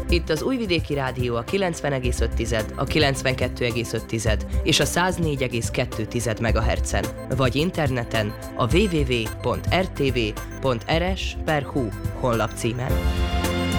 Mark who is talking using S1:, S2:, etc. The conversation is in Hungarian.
S1: Itt az Újvidéki Rádió a 90,5, a 92,5 és a 104,2 MHz-en, vagy interneten a www.rtv.rs.hu honlapcímen.